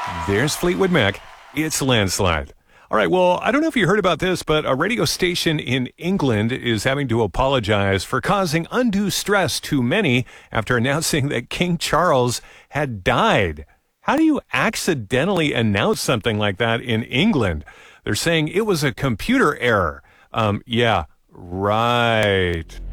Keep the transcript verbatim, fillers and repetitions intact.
There's Fleetwood Mac. It's Landslide. All right, well, I don't know if you heard about this, but a radio station in England is having to apologize for causing undue stress to many after announcing that King Charles had died. How do you accidentally announce something like that in England? They're saying it was a computer error. Um, yeah, right.